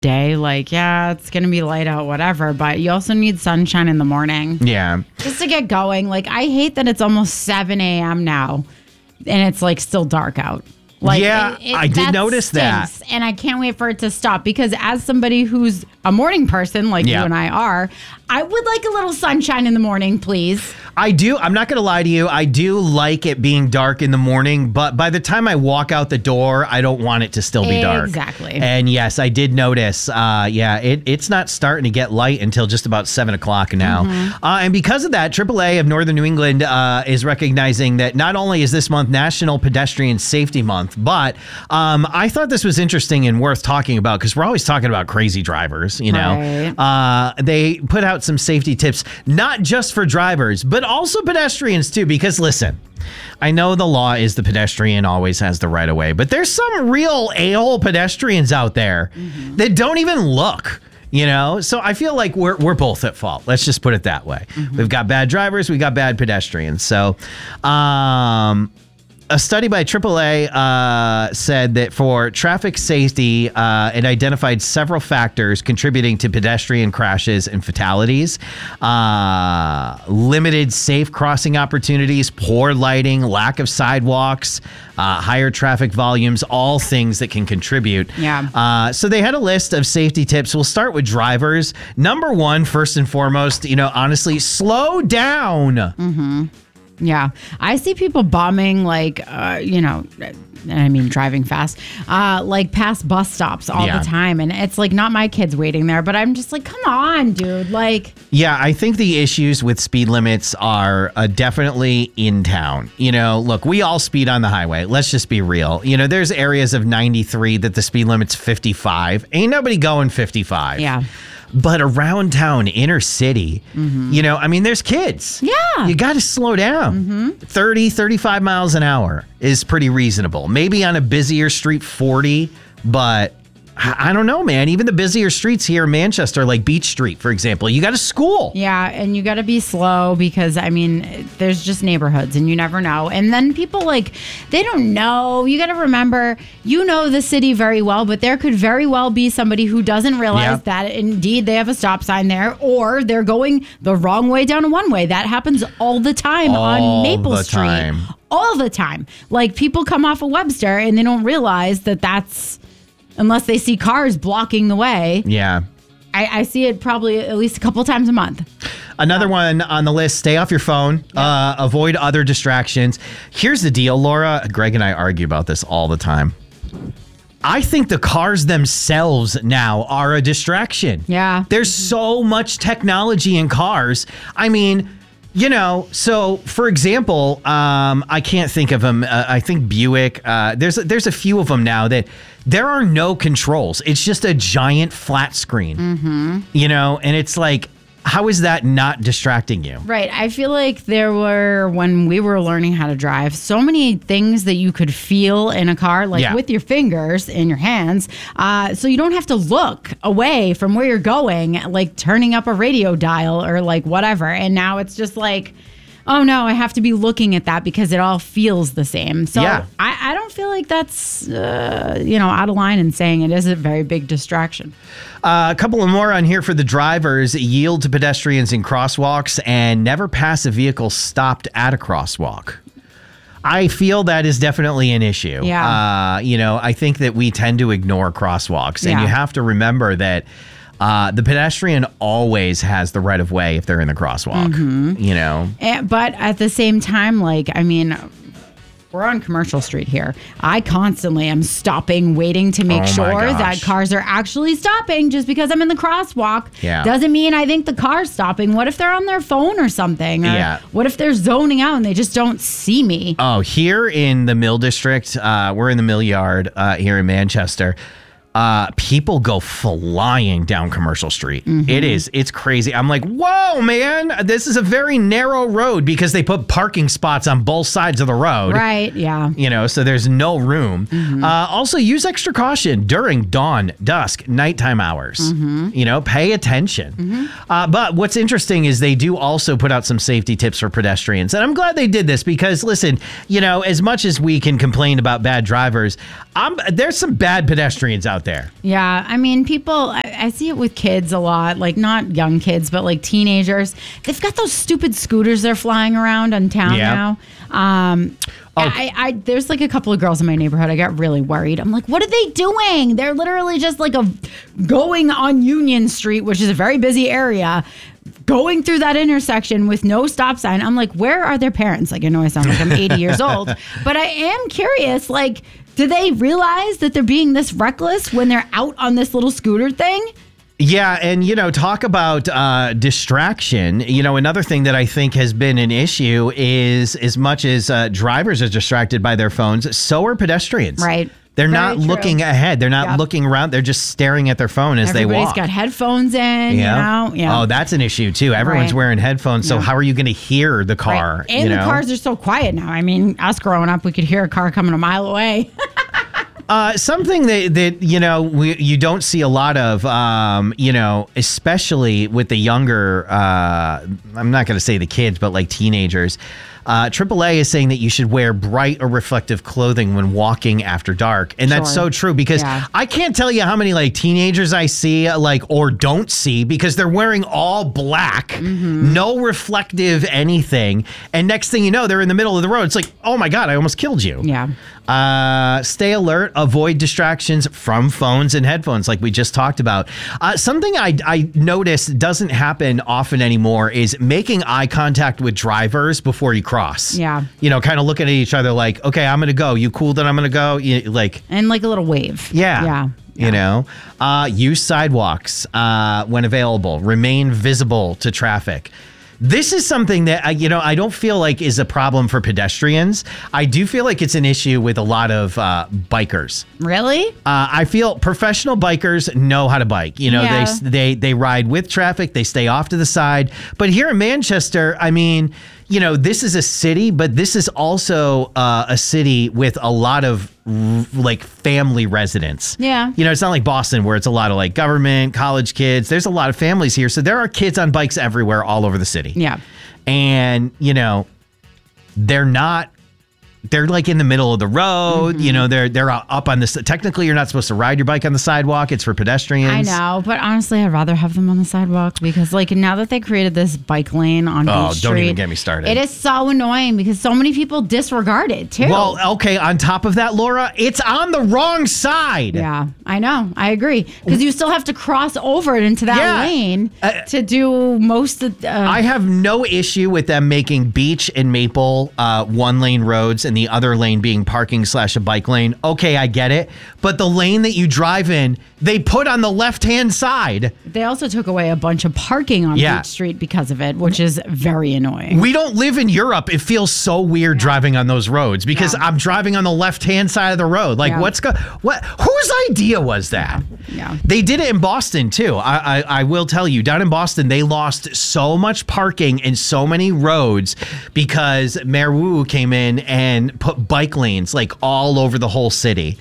day. Like, yeah, it's going to be light out, whatever. But you also need sunshine in the morning. Yeah. Just to get going. Like, I hate that it's almost 7 a.m. now and it's like still dark out. Like, yeah, I did notice stinks, that. And I can't wait for it to stop because as somebody who's a morning person like you and I are, I would like a little sunshine in the morning, please. I do. I'm not going to lie to you. I do like it being dark in the morning, but by the time I walk out the door, I don't want it to still be dark. Exactly. And yes, I did notice. It's not starting to get light until just about 7 o'clock now. And because of that, AAA of Northern New England is recognizing that not only is this month National Pedestrian Safety Month, but I thought this was interesting and worth talking about because we're always talking about crazy drivers, you know. Right. They put out some safety tips, not just for drivers, but also pedestrians too, because listen, I know the law is the pedestrian always has the right of way, but there's some real a-hole pedestrians out there that don't even look. You know, so I feel like we're both at fault. Let's just put it that way. We've got bad drivers, we got bad pedestrians. So, a study by AAA said that for traffic safety, it identified several factors contributing to pedestrian crashes and fatalities. Limited safe crossing opportunities, poor lighting, lack of sidewalks, higher traffic volumes, all things that can contribute. Yeah. So they had a list of safety tips. We'll start with drivers. Number one, first and foremost, honestly, slow down. Yeah. I see people bombing driving fast, like past bus stops all the time. And it's like not my kids waiting there, but I'm just like, come on, dude. Like, yeah, I think the issues with speed limits are definitely in town. Look, we all speed on the highway. Let's just be real. There's areas of 93 that the speed limit's 55. Ain't nobody going 55. Yeah. But around town, inner city, there's kids. Yeah. You got to slow down. 30, 35 miles an hour is pretty reasonable. Maybe on a busier street, 40, but I don't know, man. Even the busier streets here in Manchester, like Beach Street, for example, you got a school. Yeah, and you got to be slow because, there's just neighborhoods and you never know. And then people, they don't know. You got to remember, the city very well, but there could very well be somebody who doesn't realize that indeed they have a stop sign there or they're going the wrong way down a one-way. That happens all the time on Maple Street. All the time. Like, people come off of Webster and they don't realize that that's... Unless they see cars blocking the way. Yeah. I see it probably at least a couple times a month. Another one on the list, stay off your phone. Avoid other distractions. Here's the deal, Laura. Greg and I argue about this all the time. I think the cars themselves now are a distraction. Yeah. There's so much technology in cars. So for example, I can't think of them. I think Buick, there's a few of them now that there are no controls. It's just a giant flat screen, and it's like, how is that not distracting you? Right. I feel like there were, when we were learning how to drive, so many things that you could feel in a car, with your fingers in your hands. So you don't have to look away from where you're going, like turning up a radio dial or whatever. And now it's just like, oh no, I have to be looking at that because it all feels the same. So I don't feel like that's, out of line in saying it is a very big distraction. A couple of more on here for the drivers. Yield to pedestrians in crosswalks and never pass a vehicle stopped at a crosswalk. I feel that is definitely an issue. Yeah. I think that we tend to ignore crosswalks, and you have to remember that the pedestrian always has the right of way if they're in the crosswalk, But at the same time, we're on Commercial Street here. I constantly am stopping, waiting to make sure that cars are actually stopping. Just because I'm in the crosswalk doesn't mean I think the car's stopping. What if they're on their phone or something? Or what if they're zoning out and they just don't see me? Oh, here in the Mill District, we're in the Mill Yard here in Manchester. People go flying down Commercial Street. It's crazy. I'm like, whoa, man, this is a very narrow road because they put parking spots on both sides of the road. Right, yeah. So there's no room. Also, use extra caution during dawn, dusk, nighttime hours. Pay attention. But what's interesting is they do also put out some safety tips for pedestrians. And I'm glad they did this because, listen, as much as we can complain about bad drivers, there's some bad pedestrians out out there. Yeah, I mean, people, I see it with kids a lot, like not young kids, but like teenagers. They've got those stupid scooters they're flying around in town now. There's like a couple of girls in my neighborhood. I got really worried. I'm like, what are they doing? They're literally just like going on Union Street, which is a very busy area, going through that intersection with no stop sign. I'm like, where are their parents? Like, I know I sound like I'm 80 years old, but I am curious, like, do they realize that they're being this reckless when they're out on this little scooter thing? Yeah, and, talk about distraction. Another thing that I think has been an issue is as much as drivers are distracted by their phones, so are pedestrians. Right. They're Very not true. looking ahead. They're not looking around. They're just staring at their phone as they walk. Everybody's got headphones in, Yeah. Oh, that's an issue, too. Everyone's Right. wearing headphones, so how are you going to hear the car? Right. And the cars are so quiet now. I mean, us growing up, we could hear a car coming a mile away. Something that you don't see a lot of, especially with the younger, I'm not going to say the kids, but like teenagers. AAA is saying that you should wear bright or reflective clothing when walking after dark. And that's so true because I can't tell you how many like teenagers I see or don't see because they're wearing all black, no reflective anything. And next thing you know, they're in the middle of the road. It's like, oh my God, I almost killed you. Yeah. Stay alert, avoid distractions from phones and headphones like we just talked about. Something I noticed doesn't happen often anymore is making eye contact with drivers before you cross. Yeah. Kind of looking at each other like, okay, I'm going to go. You cool that I'm going to go? And like a little wave. Yeah. Use sidewalks when available. Remain visible to traffic. This is something that, I don't feel like is a problem for pedestrians. I do feel like it's an issue with a lot of bikers. Really? I feel professional bikers know how to bike. They ride with traffic. They stay off to the side. But here in Manchester, I mean, this is a city, but this is also a city with a lot of like family residents. Yeah. It's not like Boston where it's a lot of like government, college kids. There's a lot of families here. So there are kids on bikes everywhere all over the city. Yeah. And, they're like in the middle of the road, they're up on this. Technically, you're not supposed to ride your bike on the sidewalk. It's for pedestrians. I know, but honestly, I'd rather have them on the sidewalk because like now that they created this bike lane on Beach Street. Don't even get me started. It is so annoying because so many people disregard it too. Well, okay, on top of that, Laura, it's on the wrong side. Yeah, I know. I agree. Because you still have to cross over it into that lane to do most of I have no issue with them making Beach and Maple one-lane roads and the other lane being parking / a bike lane. Okay, I get it. But the lane that you drive in, they put on the left-hand side. They also took away a bunch of parking on Beach Street because of it, which is very annoying. We don't live in Europe. It feels so weird driving on those roads because I'm driving on the left-hand side of the road. Like, whose idea was that? Yeah. They did it in Boston, too. I will tell you, down in Boston, they lost so much parking and so many roads because Mayor Wu came in and put bike lanes like all over the whole city.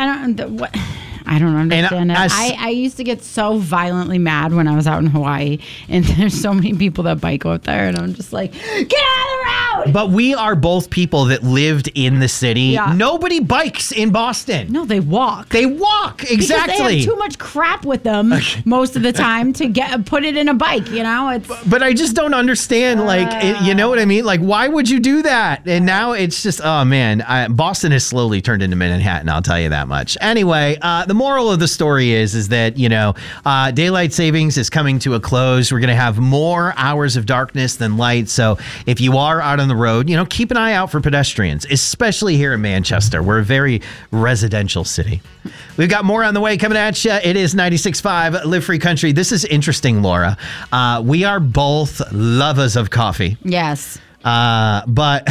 I don't understand it. I used to get so violently mad when I was out in Hawaii, and there's so many people that bike out there, and I'm just like, get out of the road! But we are both people that lived in the city. Yeah. Nobody bikes in Boston. No, they walk. They walk, exactly. Because they have too much crap with them most of the time to put it in a bike, But I just don't understand, you know what I mean? Like, why would you do that? And now it's just, oh man, Boston has slowly turned into Manhattan, I'll tell you that much. Anyway, the moral of the story is that, daylight savings is coming to a close. We're going to have more hours of darkness than light. So if you are out on the road, keep an eye out for pedestrians, especially here in Manchester. We're a very residential city. We've got more on the way coming at you. It is 96.5 Live Free Country. This is interesting, Laura. We are both lovers of coffee. Yes. But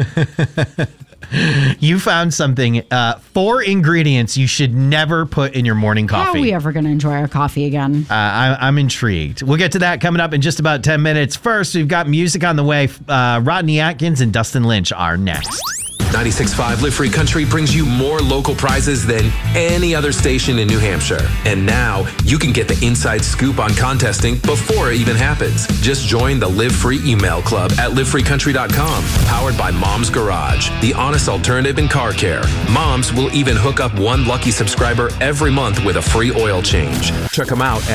you found something, 4 ingredients you should never put in your morning coffee. How are we ever going to enjoy our coffee again? I'm intrigued. We'll get to that coming up in just about 10 minutes. First, we've got music on the way. Rodney Atkins and Dustin Lynch are next. 96.5 Live Free Country brings you more local prizes than any other station in New Hampshire. And now you can get the inside scoop on contesting before it even happens. Just join the Live Free email club at livefreecountry.com. Powered by Mom's Garage, the honest honest alternative in car care. Moms will even hook up one lucky subscriber every month with a free oil change. Check them out at